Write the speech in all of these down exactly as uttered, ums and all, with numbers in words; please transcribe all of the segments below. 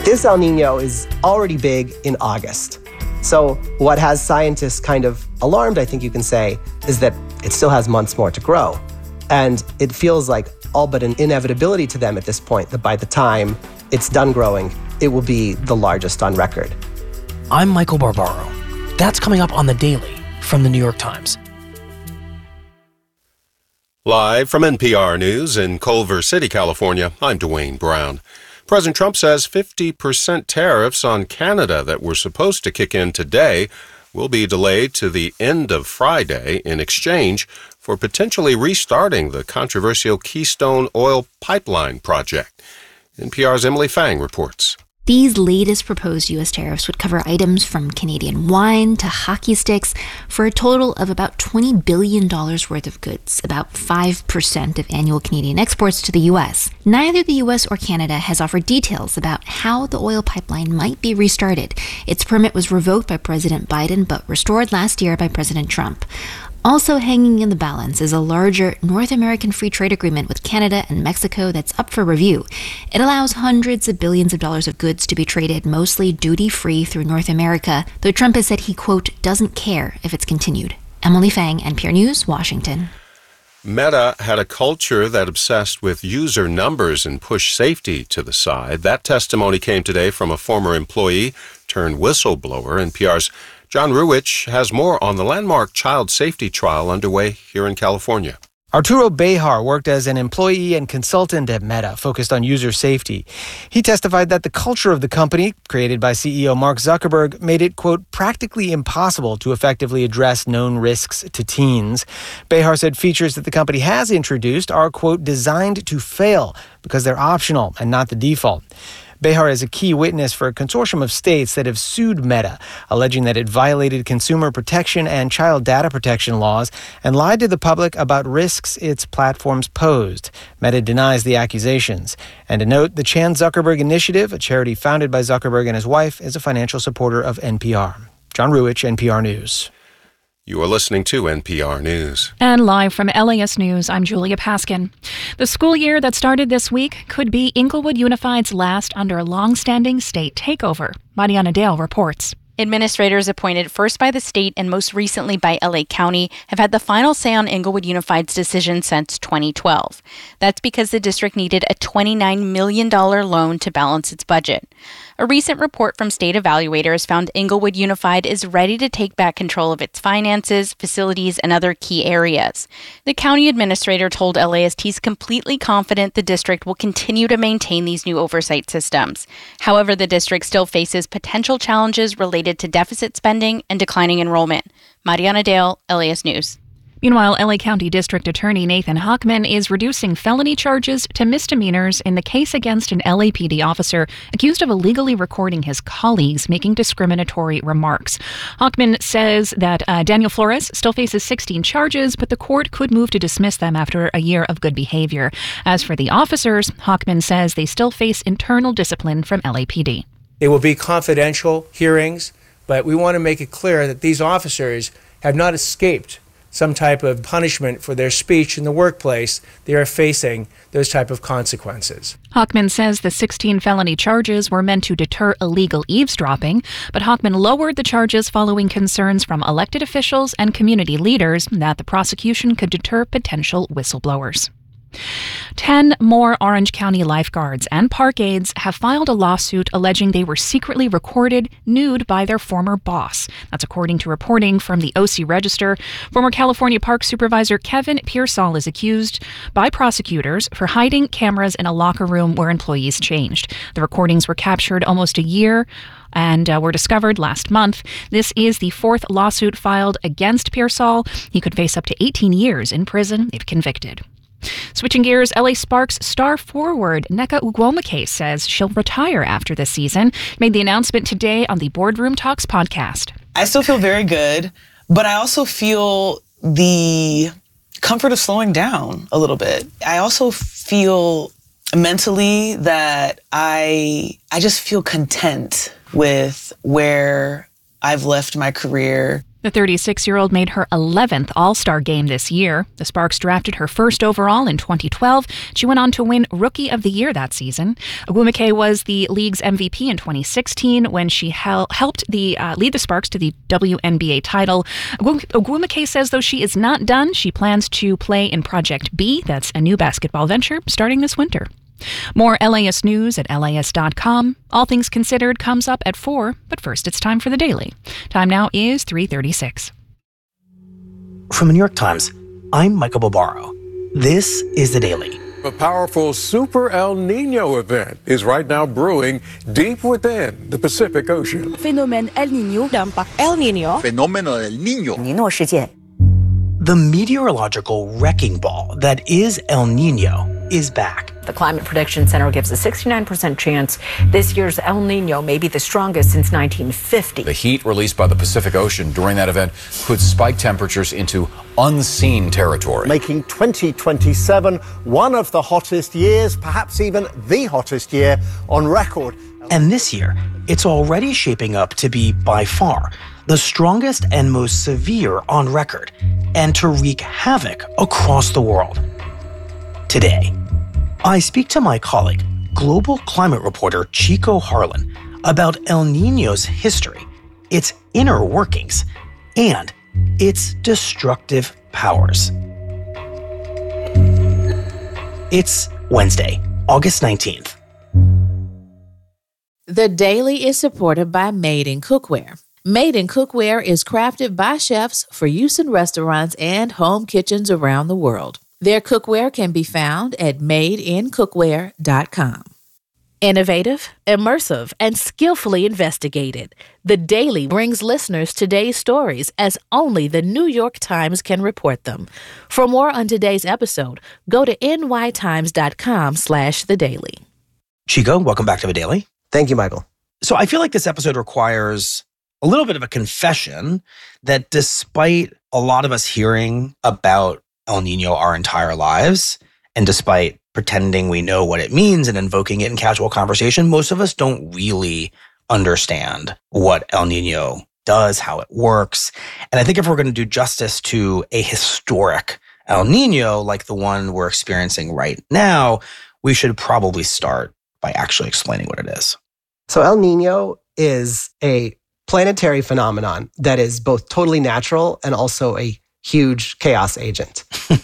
This El Nino is already big in August. So what has scientists kind of alarmed, I think you can say, is that it still has months more to grow. And it feels like all but an inevitability to them at this point that by the time it's done growing, it will be the largest on record. I'm Michael Barbaro. That's coming up on The Daily from The New York Times. Live from N P R News in Culver City, California, I'm Dwayne Brown. President Trump says fifty percent tariffs on Canada that were supposed to kick in today will be delayed to the end of Friday in exchange for potentially restarting the controversial Keystone Oil Pipeline project. N P R's Emily Fang reports. These latest proposed U S tariffs would cover items from Canadian wine to hockey sticks for a total of about twenty billion dollars worth of goods, about five percent of annual Canadian exports to the U S. Neither the U S or Canada has offered details about how the oil pipeline might be restarted. Its permit was revoked by President Biden but restored last year by President Trump. Also hanging in the balance is a larger North American free trade agreement with Canada and Mexico that's up for review. It allows hundreds of billions of dollars of goods to be traded mostly duty-free through North America, though Trump has said he, quote, doesn't care if it's continued. Emily Fang, N P R News, Washington. Meta had a culture that obsessed with user numbers and pushed safety to the side. That testimony came today from a former employee turned whistleblower. N P R's John Ruwitch has more on the landmark child safety trial underway here in California. Arturo Bejar worked as an employee and consultant at Meta, focused on user safety. He testified that the culture of the company, created by C E O Mark Zuckerberg, made it, quote, practically impossible to effectively address known risks to teens. Bejar said features that the company has introduced are, quote, designed to fail because they're optional and not the default. Bejar is a key witness for a consortium of states that have sued Meta, alleging that it violated consumer protection and child data protection laws and lied to the public about risks its platforms posed. Meta denies the accusations. And to note, the Chan Zuckerberg Initiative, a charity founded by Zuckerberg and his wife, is a financial supporter of N P R. John Ruwitch, N P R News. You are listening to N P R News. And live from L A S News, I'm Julia Paskin. The school year that started this week could be Inglewood Unified's last under a long-standing state takeover. Mariana Dale reports. Administrators appointed first by the state and most recently by L A County have had the final say on Inglewood Unified's decision since twenty twelve. That's because the district needed a twenty-nine million dollars loan to balance its budget. A recent report from state evaluators found Inglewood Unified is ready to take back control of its finances, facilities, and other key areas. The county administrator told L A S he's completely confident the district will continue to maintain these new oversight systems. However, the district still faces potential challenges related to deficit spending and declining enrollment. Mariana Dale, L A S News. Meanwhile, L A County District Attorney Nathan Hochman is reducing felony charges to misdemeanors in the case against an L A P D officer accused of illegally recording his colleagues making discriminatory remarks. Hochman says that uh, Daniel Flores still faces sixteen charges, but the court could move to dismiss them after a year of good behavior. As for the officers, Hochman says they still face internal discipline from L A P D. They will be confidential hearings, but we want to make it clear that these officers have not escaped some type of punishment for their speech in the workplace. They are facing those type of consequences. Hochman says the sixteen felony charges were meant to deter illegal eavesdropping, but Hochman lowered the charges following concerns from elected officials and community leaders that the prosecution could deter potential whistleblowers. Ten more Orange County lifeguards and park aides have filed a lawsuit alleging they were secretly recorded nude by their former boss. That's according to reporting from the O C Register. Former California Park Supervisor Kevin Pearsall is accused by prosecutors for hiding cameras in a locker room where employees changed. The recordings were captured almost a year and uh, were discovered last month. This is the fourth lawsuit filed against Pearsall. He could face up to eighteen years in prison if convicted. Switching gears, L A Sparks star forward Nneka Ugwuomuke says she'll retire after this season. Made the announcement today on the Boardroom Talks podcast. I still feel very good, but I also feel the comfort of slowing down a little bit. I also feel mentally that I I just feel content with where I've left my career. The thirty-six-year-old made her eleventh All-Star game this year. The Sparks drafted her first overall in twenty twelve. She went on to win Rookie of the Year that season. Ogwumike was the league's M V P in twenty sixteen when she hel- helped the uh, lead the Sparks to the W N B A title. Ogwumike says, though she is not done, she plans to play in Project B. That's a new basketball venture starting this winter. More L A S news at L A S dot com. All Things Considered comes up at four, but first it's time for the Daily. Time now is three thirty-six. From the New York Times, I'm Michael Barbaro. This is the Daily. A powerful Super El Nino event is right now brewing deep within the Pacific Ocean. Phénomène El Niño, dampak El Niño. Fenómeno El Niño. Niño 事件. The meteorological wrecking ball that is El Nino is back. The Climate Prediction Center gives a sixty-nine percent chance this year's El Nino may be the strongest since nineteen fifty. The heat released by the Pacific Ocean during that event could spike temperatures into unseen territory, making twenty twenty-seven one of the hottest years, perhaps even the hottest year on record. And this year, it's already shaping up to be, by far, the strongest and most severe on record, and to wreak havoc across the world. Today, I speak to my colleague, global climate reporter Chico Harlan, about El Niño's history, its inner workings, and its destructive powers. It's Wednesday, August nineteenth. The Daily is supported by Made in Cookware. Made in Cookware is crafted by chefs for use in restaurants and home kitchens around the world. Their cookware can be found at made in cookware dot com. Innovative, immersive, and skillfully investigated, The Daily brings listeners today's stories as only the New York Times can report them. For more on today's episode, go to N Y Times dot com slash The Daily. Chico, welcome back to The Daily. Thank you, Michael. So I feel like this episode requires a little bit of a confession that despite a lot of us hearing about El Nino our entire lives, and despite pretending we know what it means and invoking it in casual conversation, most of us don't really understand what El Nino does, how it works. And I think if we're going to do justice to a historic El Nino like the one we're experiencing right now, we should probably start by actually explaining what it is. So El Nino is a planetary phenomenon that is both totally natural and also a huge chaos agent.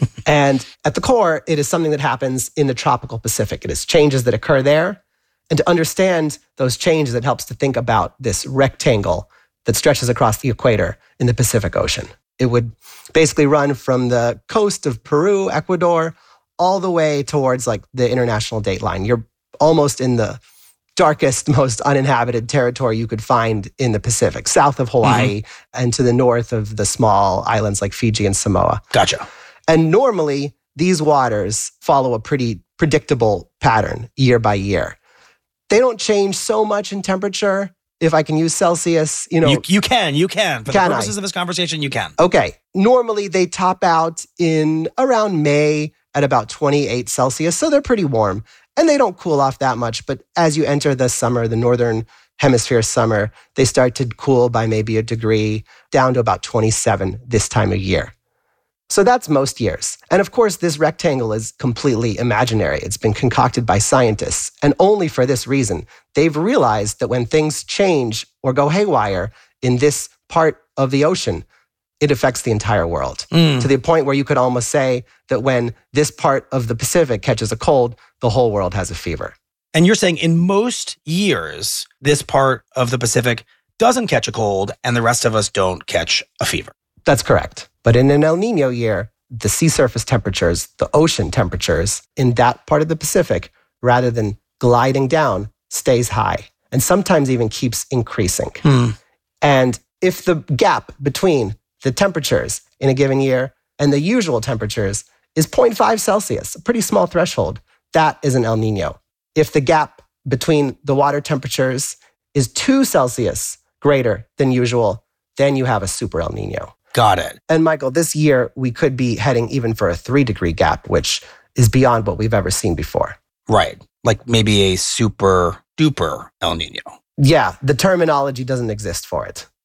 And at the core, it is something that happens in the tropical Pacific. It is changes that occur there. And to understand those changes, it helps to think about this rectangle that stretches across the equator in the Pacific Ocean. It would basically run from the coast of Peru, Ecuador, all the way towards like the international date line. You're almost in the darkest, most uninhabited territory you could find in the Pacific, south of Hawaii mm-hmm. and to the north of the small islands like Fiji and Samoa. Gotcha. And normally, these waters follow a pretty predictable pattern year by year. They don't change so much in temperature. If I can use Celsius, you know. You, you can, you can. For can the purposes I? of this conversation, you can. Okay. Normally, they top out in around May at about twenty-eight Celsius, so they're pretty warm. And they don't cool off that much, but as you enter the summer, the northern hemisphere summer, they start to cool by maybe a degree down to about twenty-seven this time of year. So that's most years. And of course, this rectangle is completely imaginary. It's been concocted by scientists. And only for this reason, they've realized that when things change or go haywire in this part of the ocean, it affects the entire world. Mm. To the point where you could almost say that when this part of the Pacific catches a cold, the whole world has a fever. And you're saying in most years, this part of the Pacific doesn't catch a cold and the rest of us don't catch a fever. That's correct. But in an El Nino year, the sea surface temperatures, the ocean temperatures in that part of the Pacific, rather than gliding down, stays high and sometimes even keeps increasing. Hmm. And if the gap between the temperatures in a given year and the usual temperatures is zero point five Celsius, a pretty small threshold, that is an El Nino. If the gap between the water temperatures is two Celsius greater than usual, then you have a super El Nino. Got it. And Michael, this year we could be heading even for a three degree gap, which is beyond what we've ever seen before. Right. Like maybe a super duper El Nino. Yeah, the terminology doesn't exist for it.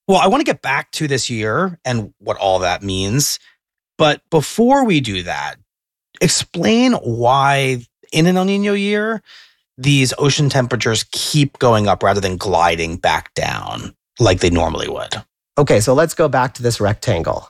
Well, I want to get back to this year and what all that means. But before we do that, explain why in an El Nino year, these ocean temperatures keep going up rather than gliding back down like they normally would. Okay, so let's go back to this rectangle.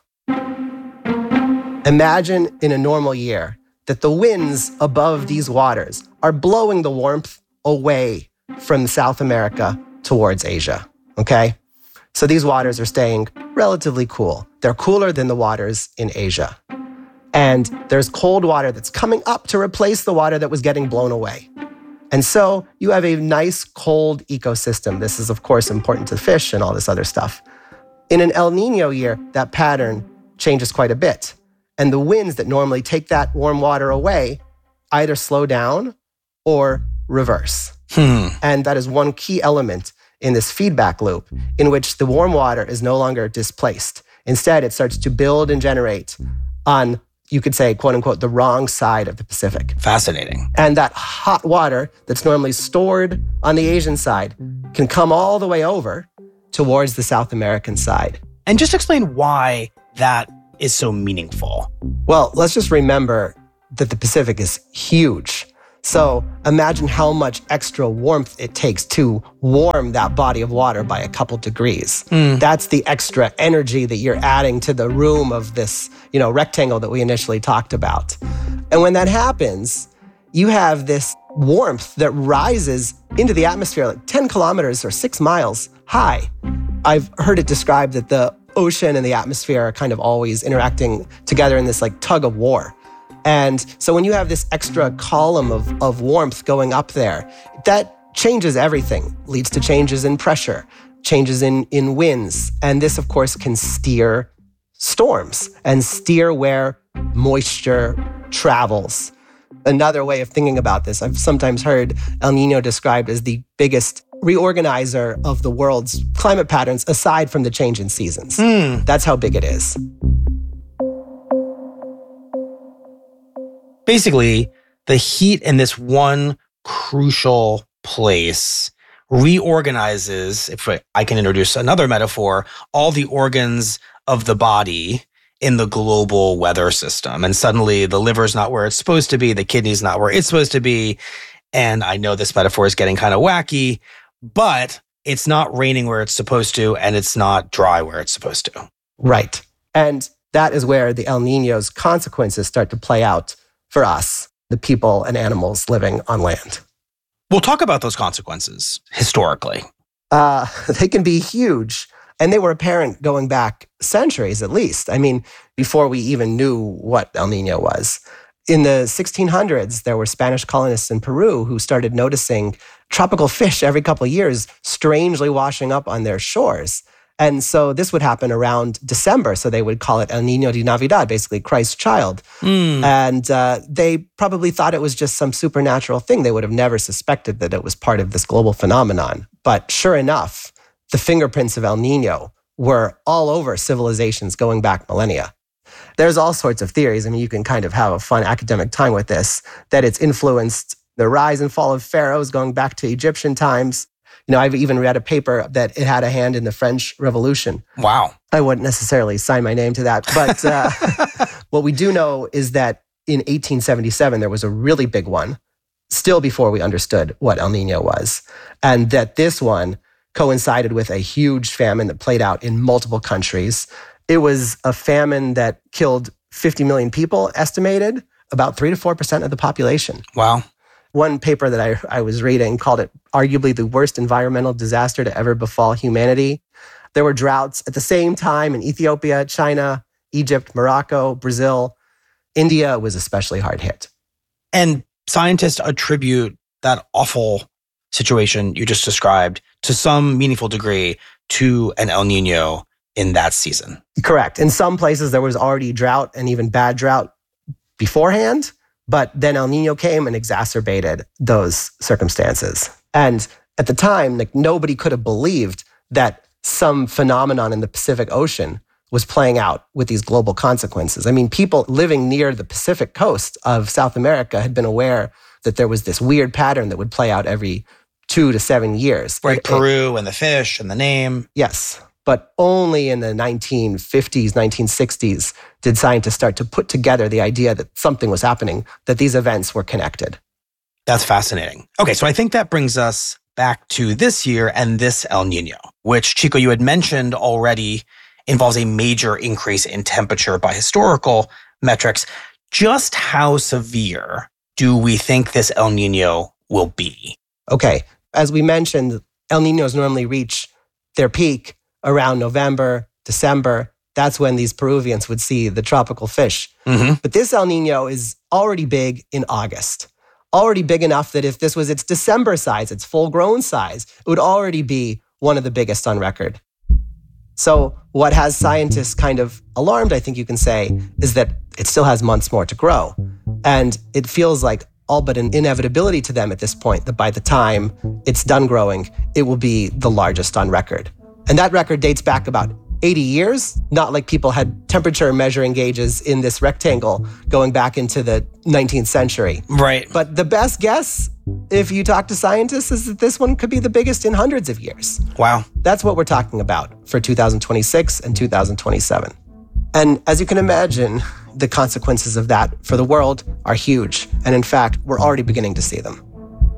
Imagine in a normal year that the winds above these waters are blowing the warmth away from South America towards Asia, okay? So these waters are staying relatively cool. They're cooler than the waters in Asia. And there's cold water that's coming up to replace the water that was getting blown away. And so you have a nice cold ecosystem. This is, of course, important to fish and all this other stuff. In an El Nino year, that pattern changes quite a bit. And the winds that normally take that warm water away either slow down or reverse. Hmm. And that is one key element in this feedback loop in which the warm water is no longer displaced. Instead, it starts to build and generate on, you could say, quote unquote, the wrong side of the Pacific. Fascinating. And that hot water that's normally stored on the Asian side can come all the way over towards the South American side. And just explain why that is so meaningful. Well, let's just remember that the Pacific is huge. So imagine how much extra warmth it takes to warm that body of water by a couple degrees. Mm. That's the extra energy that you're adding to the room of this, you know, rectangle that we initially talked about. And when that happens, you have this warmth that rises into the atmosphere like ten kilometers or six miles high. I've heard it described that the ocean and the atmosphere are kind of always interacting together in this like tug of war. And so when you have this extra column of, of warmth going up there, that changes everything, leads to changes in pressure, changes in, in winds. And this, of course, can steer storms and steer where moisture travels. Another way of thinking about this, I've sometimes heard El Nino described as the biggest reorganizer of the world's climate patterns aside from the change in seasons. Mm. That's how big it is. Basically, the heat in this one crucial place reorganizes, if I can introduce another metaphor, all the organs of the body in the global weather system. And suddenly the liver's not where it's supposed to be, the kidney's not where it's supposed to be. And I know this metaphor is getting kind of wacky, but it's not raining where it's supposed to, and it's not dry where it's supposed to. Right. And that is where the El Nino's consequences start to play out for us, the people and animals living on land. We'll talk about those consequences historically. Uh, they can be huge. And they were apparent going back centuries at least. I mean, before we even knew what El Nino was. In the sixteen hundreds, there were Spanish colonists in Peru who started noticing tropical fish every couple of years strangely washing up on their shores. And so this would happen around December. So they would call it El Niño de Navidad, basically Christ's child. Mm. And uh, they probably thought it was just some supernatural thing. They would have never suspected that it was part of this global phenomenon. But sure enough, the fingerprints of El Nino were all over civilizations going back millennia. There's all sorts of theories. I mean, you can kind of have a fun academic time with this, that it's influenced the rise and fall of pharaohs going back to Egyptian times. You know, I've even read a paper that it had a hand in the French Revolution. Wow. I wouldn't necessarily sign my name to that. But uh, what we do know is that in eighteen seventy-seven, there was a really big one, still before we understood what El Nino was. And that this one coincided with a huge famine that played out in multiple countries. It was a famine that killed fifty million people, estimated, about three to four percent of the population. Wow. One paper that I, I was reading called it arguably the worst environmental disaster to ever befall humanity. There were droughts at the same time in Ethiopia, China, Egypt, Morocco, Brazil. India was especially hard hit. And scientists attribute that awful situation you just described to some meaningful degree to an El Nino in that season. Correct. In some places, there was already drought and even bad drought beforehand. But then El Nino came and exacerbated those circumstances. And at the time, like, nobody could have believed that some phenomenon in the Pacific Ocean was playing out with these global consequences. I mean, people living near the Pacific coast of South America had been aware that there was this weird pattern that would play out every two to seven years. Right, It- Peru and the fish and the name. Yes. But only in the nineteen fifties, nineteen sixties did scientists start to put together the idea that something was happening, that these events were connected. That's fascinating. Okay, so I think that brings us back to this year and this El Nino, which, Chico, you had mentioned already involves a major increase in temperature by historical metrics. Just how severe do we think this El Nino will be? Okay, as we mentioned, El Ninos normally reach their peak around November, December. That's when these Peruvians would see the tropical fish. Mm-hmm. But this El Nino is already big in August. Already big enough that if this was its December size, its full-grown size, it would already be one of the biggest on record. So what has scientists kind of alarmed, I think you can say, is that it still has months more to grow. And it feels like all but an inevitability to them at this point that by the time it's done growing, it will be the largest on record. And that record dates back about eighty years, not like people had temperature measuring gauges in this rectangle going back into the nineteenth century. Right. But the best guess, if you talk to scientists, is that this one could be the biggest in hundreds of years. Wow. That's what we're talking about for two thousand twenty-six and two thousand twenty-seven. And as you can imagine, the consequences of that for the world are huge. And in fact, we're already beginning to see them.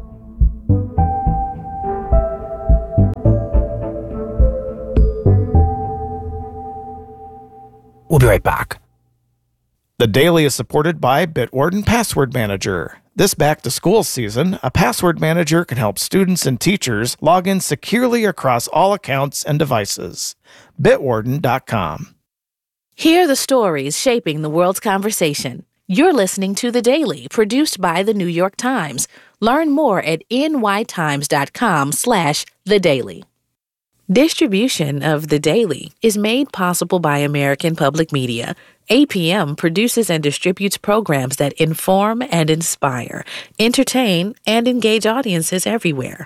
We'll be right back. The Daily is supported by Bitwarden Password Manager. This back-to-school season, a password manager can help students and teachers log in securely across all accounts and devices. Bitwarden dot com. Hear the stories shaping the world's conversation. You're listening to The Daily, produced by The New York Times. Learn more at n y times dot com slash the daily. Distribution of The Daily is made possible by American Public Media. A P M produces and distributes programs that inform and inspire, entertain, and engage audiences everywhere.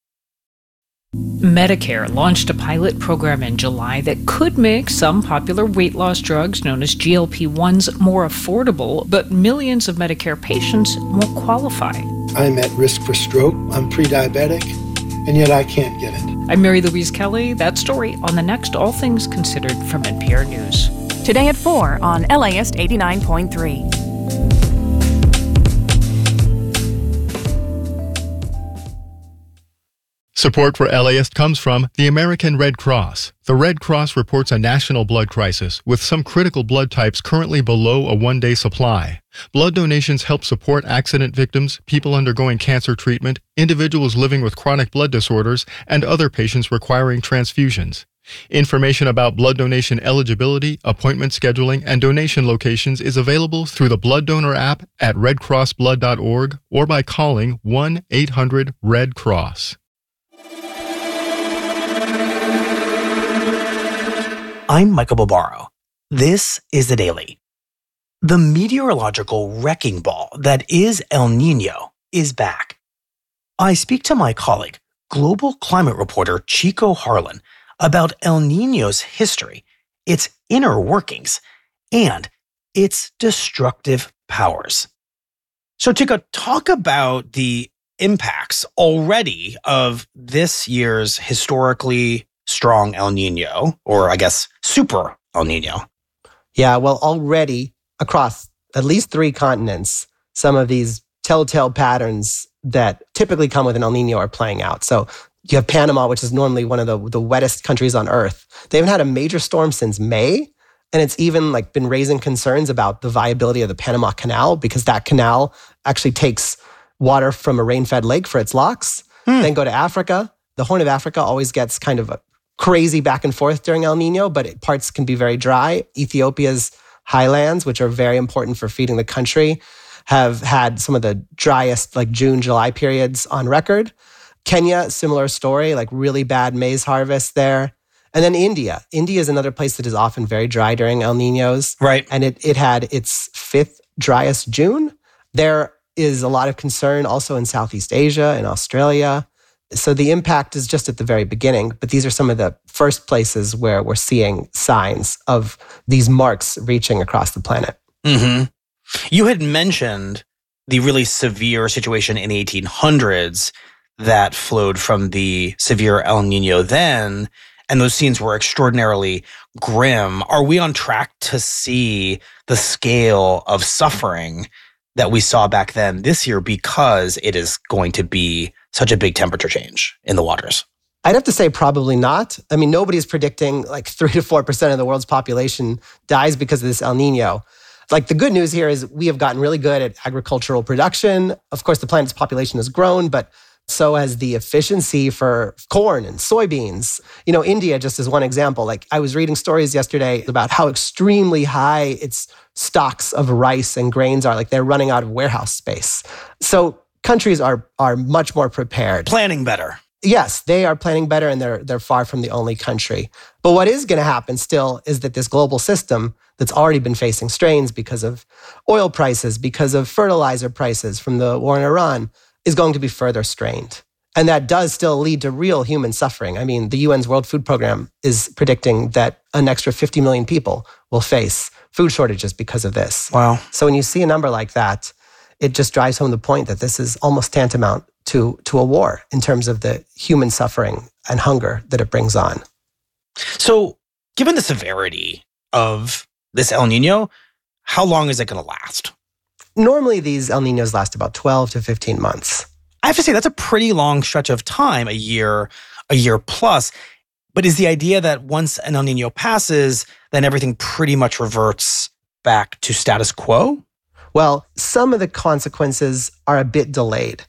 Medicare launched a pilot program in July that could make some popular weight loss drugs known as G L P ones more affordable, but millions of Medicare patients won't qualify. I'm at risk for stroke, I'm pre-diabetic, and yet I can't get it. I'm Mary Louise Kelly. That story on the next All Things Considered from N P R News. Today at four on L A ist eighty-nine point three. Support for L A ist comes from the American Red Cross. The Red Cross reports a national blood crisis, with some critical blood types currently below a one-day supply. Blood donations help support accident victims, people undergoing cancer treatment, individuals living with chronic blood disorders, and other patients requiring transfusions. Information about blood donation eligibility, appointment scheduling, and donation locations is available through the Blood Donor app at red cross blood dot org or by calling one eight hundred red cross. I'm Michael Barbaro. This is The Daily. The meteorological wrecking ball that is El Nino is back. I speak to my colleague, global climate reporter Chico Harlan, about El Nino's history, its inner workings, and its destructive powers. So, Chico, talk about the impacts already of this year's historically strong El Nino, or I guess super El Nino. Yeah, well, already across at least three continents, some of these telltale patterns that typically come with an El Nino are playing out. So you have Panama, which is normally one of the, the wettest countries on Earth. They haven't had a major storm since May, and it's even like been raising concerns about the viability of the Panama Canal, because that canal actually takes water from a rain-fed lake for its locks. Hmm. Then go to Africa. The Horn of Africa always gets kind of a crazy back and forth during El Nino, but it, parts can be very dry. Ethiopia's highlands, which are very important for feeding the country, have had some of the driest like June, July periods on record. Kenya, similar story, like really bad maize harvest there. And then India. India is another place that is often very dry during El Ninos. Right. And it, it had its fifth driest June. There is a lot of concern also in Southeast Asia and Australia. So the impact is just at the very beginning, but these are some of the first places where we're seeing signs of these marks reaching across the planet. Mm-hmm. You had mentioned the really severe situation in the eighteen hundreds that flowed from the severe El Nino then, and those scenes were extraordinarily grim. Are we on track to see the scale of suffering that we saw back then this year because it is going to be such a big temperature change in the waters? I'd have to say probably not. I mean, nobody's predicting like three to four percent of the world's population dies because of this El Nino. Like the good news here is we have gotten really good at agricultural production. Of course, the planet's population has grown, but so has the efficiency for corn and soybeans. You know, India, just as one example, like I was reading stories yesterday about how extremely high its stocks of rice and grains are. Like they're running out of warehouse space. So countries are are much more prepared. Planning better. Yes, they are planning better, and they're they're far from the only country. But what is going to happen still is that this global system that's already been facing strains because of oil prices, because of fertilizer prices from the war in Iran, is going to be further strained. And that does still lead to real human suffering. I mean, the U N's World Food Program is predicting that an extra fifty million people will face food shortages because of this. Wow. So when you see a number like that, it just drives home the point that this is almost tantamount to, to a war in terms of the human suffering and hunger that it brings on. So given the severity of this El Nino, how long is it going to last? Normally, these El Ninos last about twelve to fifteen months. I have to say, that's a pretty long stretch of time, a year, a year plus. But is the idea that once an El Nino passes, then everything pretty much reverts back to status quo? Well, some of the consequences are a bit delayed.